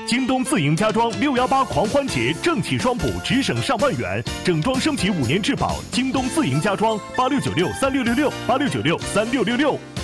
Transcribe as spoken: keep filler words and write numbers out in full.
京东自营家装六幺八狂欢节正体双补，直省上万元，整装升级五年质保。京东自营家装八六九六三六六六八六九六三六六六。